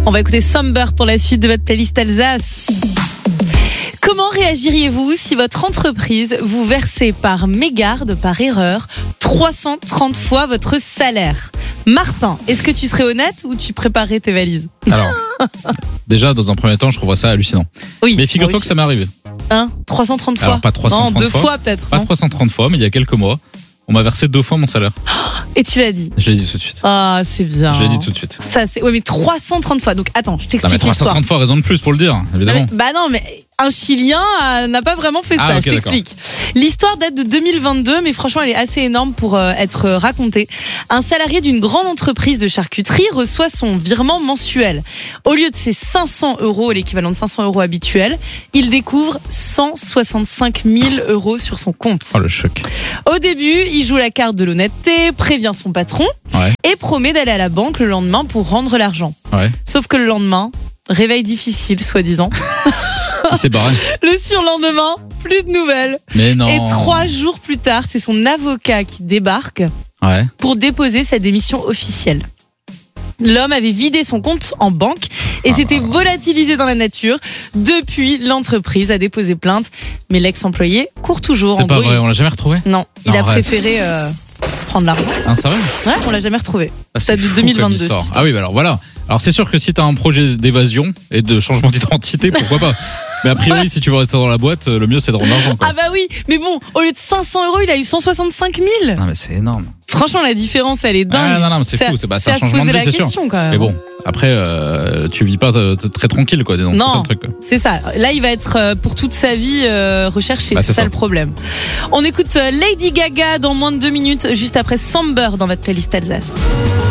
On va écouter Somber pour la suite de votre playlist Alsace. Comment réagiriez-vous si votre entreprise vous versait par mégarde, par erreur, 330 fois votre salaire ? Martin, est-ce que tu serais honnête ou tu préparerais tes valises ? Alors, déjà, dans un premier temps, je trouverais ça hallucinant. Oui. Mais figure-toi que ça m'est arrivé. 330 fois. Alors, pas 330 non, deux fois. fois peut-être. Pas non 330 fois, mais il y a quelques mois, on m'a versé 2 fois mon salaire. Et tu l'as dit. Je l'ai dit tout de suite. Ah, c'est bien. Je l'ai dit tout de suite. Ça, c'est... Ouais, mais 330 fois. Donc, attends, je Non, mais t'explique l'histoire. 330 fois, raison de plus pour le dire, évidemment. Non, mais un Chilien n'a pas vraiment fait ça, ok, je t'explique. L'histoire date de 2022, mais franchement, elle est assez énorme pour être racontée. Un salarié d'une grande entreprise de charcuterie reçoit son virement mensuel. Au lieu de ses 500 €, l'équivalent de 500 € habituel, il découvre 165 000 € sur son compte. Oh, le choc. Au début, il joue la carte de l'honnêteté, prévient son patron Ouais. et promet d'aller à la banque le lendemain pour rendre l'argent. Ouais. Sauf que le lendemain, réveil difficile, soi-disant. Il s'est barré. Le surlendemain, plus de nouvelles. Mais non. Et 3 jours plus tard, c'est son avocat qui débarque Ouais. pour déposer sa démission officielle. L'homme avait vidé son compte en banque et s'était volatilisé dans la nature. Depuis, l'entreprise a déposé plainte, mais l'ex-employé court toujours. C'est En pas gros, vrai, on l'a jamais retrouvé. Non, il Non, a arrête. préféré prendre l'argent. Hein, sérieux? Ouais, on l'a jamais retrouvé. Ah, C'était de fou comme 2022. histoire. cette histoire. Ah oui, bah alors voilà. Alors c'est sûr que si t'as un projet d'évasion et de changement d'identité, pourquoi pas. Mais a priori, si tu veux rester dans la boîte, le mieux c'est de rendre l'argent, quoi. Ah bah oui, mais bon, au lieu de 500 €, il a eu 165 000. Non mais c'est énorme. Franchement, la différence, elle est dingue. Ah, non, mais c'est fou. C'est à un se changement de poser vie, la c'est sûr. question quand même. Mais bon, après, tu vis pas très tranquille, quoi. Donc, Non. c'est ça le truc, quoi. C'est ça. Là, il va être pour toute sa vie recherché. Bah, c'est c'est ça ça. le problème. On écoute Lady Gaga dans moins de 2 minutes, juste après Somber dans votre playlist Alsace.